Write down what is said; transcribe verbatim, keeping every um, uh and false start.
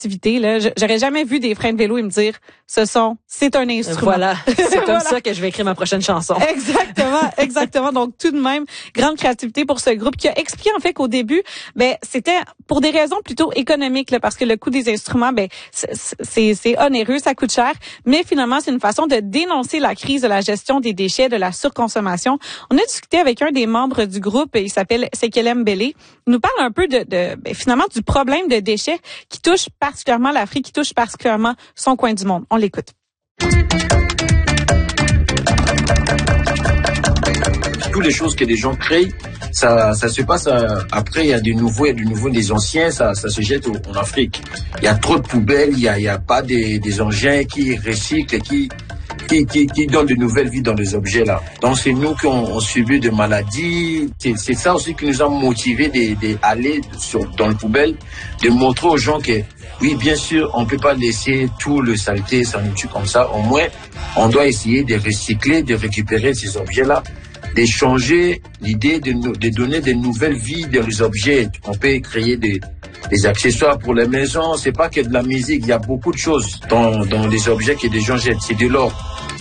activité, là, j'aurais jamais vu des freins de vélo et me dire, ce son, c'est un instrument. Voilà, c'est comme voilà. ça que je vais écrire ma prochaine chanson. Exactement, exactement. Donc tout de même, grande créativité pour ce groupe qui a expliqué en fait qu'au début, ben c'était pour des raisons plutôt économiques, là, parce que le coût des instruments, ben c'est c'est onéreux, ça coûte cher, mais finalement c'est une façon de dénoncer la crise de la gestion des déchets, de la surconsommation. On a discuté avec un des membres du groupe, il s'appelle Sekelem Belé. Il nous parle un peu de, de ben, finalement du problème de déchets qui touche particulièrement l'Afrique, qui touche particulièrement son coin du monde. On l'écoute. Toutes les choses que les gens créent, ça, ça se passe à, après, il y a du nouveau, il y a du nouveau, des anciens, ça, ça se jette au, en Afrique. Il y a trop de poubelles, il y a, il y a pas des, des engins qui recyclent et qui, qui, qui, qui donnent de nouvelles vies dans les objets là. Donc c'est nous qui ont, on subi de maladies. C'est, c'est ça aussi qui nous a motivés d'aller sur, dans le poubelle, de montrer aux gens que oui, bien sûr, on peut pas laisser tout le saleté, ça nous tue comme ça. Au moins, on doit essayer de recycler, de récupérer ces objets-là, d'échanger l'idée de, de donner de nouvelles vies dans les objets. On peut créer des, des accessoires pour les maisons. C'est pas que de la musique. Il y a beaucoup de choses dans, dans les objets que des gens jettent. C'est de l'or.